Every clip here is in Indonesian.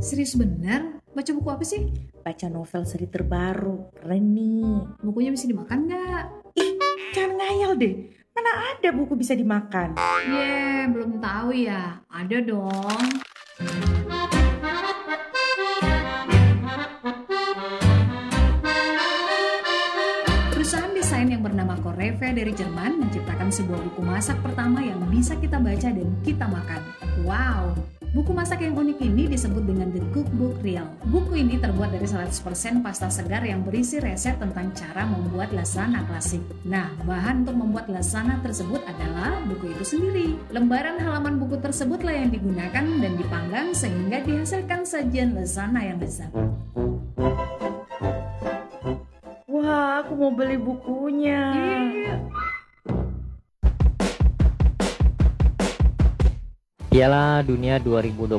Serius bener? Baca buku apa sih? Baca novel seri terbaru, keren nih. Bukunya bisa dimakan nggak? Ih, jangan ngayal deh. Mana ada buku bisa dimakan? Belum tahu ya. Ada dong. Perusahaan desain yang bernama Coreve dari Jerman menciptakan sebuah buku masak pertama yang bisa kita baca dan kita makan. Wow! Buku masak yang unik ini disebut dengan The Cookbook Real. Buku ini terbuat dari 100% pasta segar yang berisi resep tentang cara membuat lasagna klasik. Nah, bahan untuk membuat lasagna tersebut adalah buku itu sendiri. Lembaran halaman buku tersebutlah yang digunakan dan dipanggang sehingga dihasilkan sajian lasagna yang lezat. Wah, aku mau beli bukunya. Piala Dunia 2026,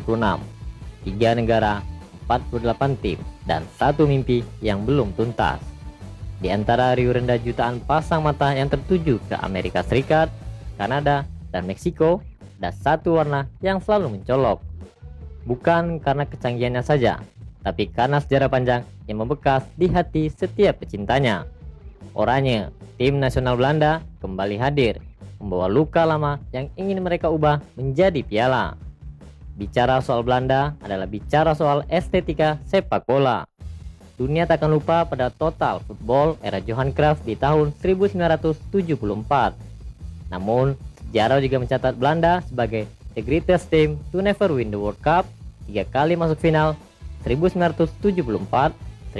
3 negara, 48 tim, dan 1 mimpi yang belum tuntas. Di antara riuh rendah jutaan pasang mata yang tertuju ke Amerika Serikat, Kanada, dan Meksiko, ada satu warna yang selalu mencolok. Bukan karena kecanggihannya saja, tapi karena sejarah panjang yang membekas di hati setiap pecintanya. Oranye, tim nasional Belanda, kembali hadir, membawa luka lama yang ingin mereka ubah menjadi piala. Bicara soal Belanda adalah bicara soal estetika sepak bola. Dunia takkan lupa pada total football era Johan Cruyff di tahun 1974. Namun, sejarah juga mencatat Belanda sebagai the greatest team to never win the World Cup, 3 kali masuk final, 1974,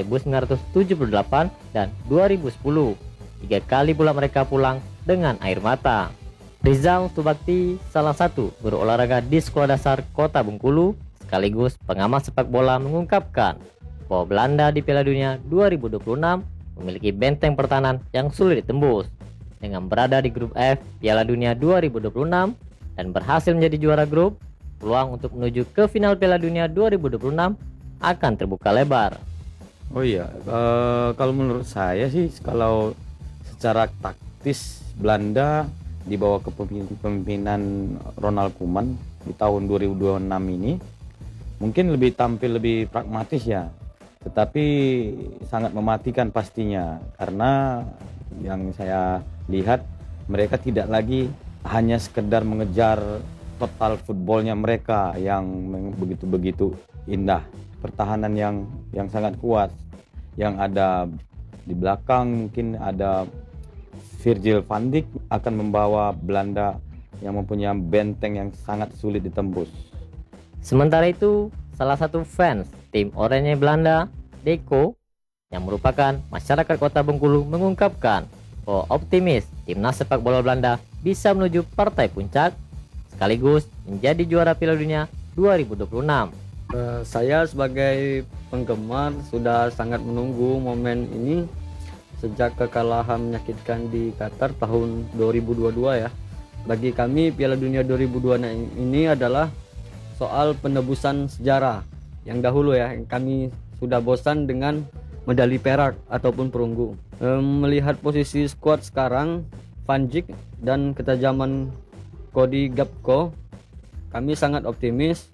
1978, dan 2010. 3 kali pula mereka pulang dengan air mata. Rizal Subakti, salah satu guru olahraga di Sekolah Dasar Kota Bengkulu, sekaligus pengamat sepak bola, mengungkapkan bahwa Belanda di Piala Dunia 2026 memiliki benteng pertahanan yang sulit ditembus. Dengan berada di grup F Piala Dunia 2026 dan berhasil menjadi juara grup, peluang untuk menuju ke final Piala Dunia 2026 akan terbuka lebar. Oh iya, kalau menurut saya sih, kalau secara taktis Belanda di bawah kepemimpinan Ronald Koeman di tahun 2026 ini mungkin tampil lebih pragmatis ya, tetapi sangat mematikan pastinya, karena yang saya lihat mereka tidak lagi hanya sekedar mengejar total footballnya mereka yang begitu-begitu indah, pertahanan yang sangat kuat, yang ada di belakang mungkin ada Virgil van Dijk akan membawa Belanda yang mempunyai benteng yang sangat sulit ditembus. Sementara itu, salah satu fans tim oranye Belanda, Deko, yang merupakan masyarakat Kota Bengkulu, mengungkapkan bahwa optimis timnas sepak bola Belanda bisa menuju partai puncak sekaligus menjadi juara Piala Dunia 2026. Saya sebagai penggemar sudah sangat menunggu momen ini sejak kekalahan menyakitkan di Qatar tahun 2022 ya. Bagi kami Piala Dunia 2026 ini adalah soal penebusan sejarah yang dahulu ya, yang kami sudah bosan dengan medali perak ataupun perunggu. Melihat posisi skuad sekarang, Van Dijk dan ketajaman Cody Gakpo, kami sangat optimis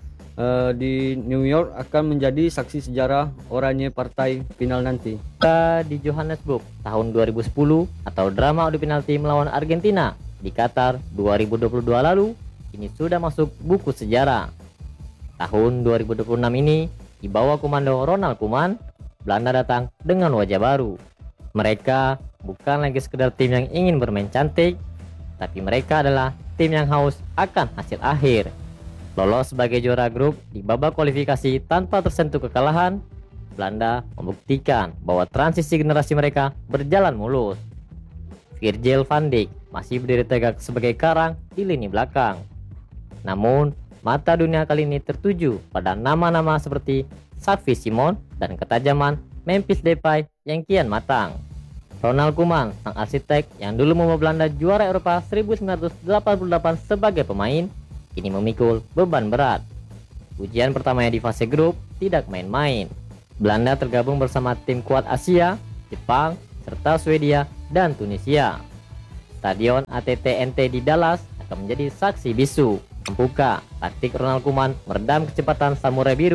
di New York akan menjadi saksi sejarah oranye partai final nanti. Di Johannesburg tahun 2010 atau drama adu penalti melawan Argentina di Qatar 2022 lalu, ini sudah masuk buku sejarah. Tahun 2026 ini, di bawah komando Ronald Koeman, Belanda datang dengan wajah baru. Mereka bukan lagi sekedar tim yang ingin bermain cantik, tapi mereka adalah tim yang haus akan hasil akhir. Lolos sebagai juara grup di babak kualifikasi tanpa tersentuh kekalahan, Belanda membuktikan bahwa transisi generasi mereka berjalan mulus. Virgil van Dijk masih berdiri tegak sebagai karang di lini belakang. Namun, mata dunia kali ini tertuju pada nama-nama seperti Xavi Simons dan ketajaman Memphis Depay yang kian matang. Ronald Koeman, sang arsitek yang dulu membawa Belanda juara Eropa 1988 sebagai pemain, kini memikul beban berat. Ujian pertamanya di fase grup tidak main-main. Belanda tergabung bersama tim kuat Asia, Jepang, serta Swedia dan Tunisia. Stadion ATT-NT di Dallas akan menjadi saksi bisu. Mampukah taktik Ronald Koeman meredam kecepatan Samurai Biru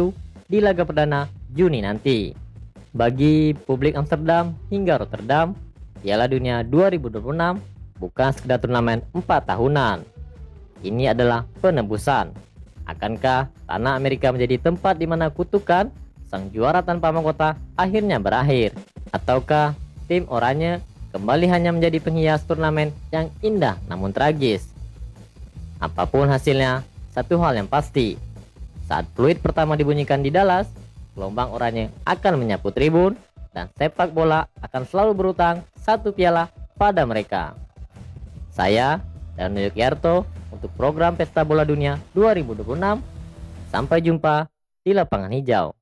di laga perdana Juni nanti. Bagi publik Amsterdam hingga Rotterdam, Piala Dunia 2026 bukan sekedar turnamen 4 tahunan. Ini adalah penebusan. Akankah tanah Amerika menjadi tempat di mana kutukan sang juara tanpa mahkota akhirnya berakhir? Ataukah tim oranye kembali hanya menjadi penghias turnamen yang indah namun tragis? Apapun hasilnya, satu hal yang pasti, saat fluid pertama dibunyikan di Dallas, gelombang oranye akan menyapu tribun dan sepak bola akan selalu berutang satu piala pada mereka. Saya dan Yukiarto untuk program Pesta Bola Dunia 2026. Sampai jumpa di lapangan hijau.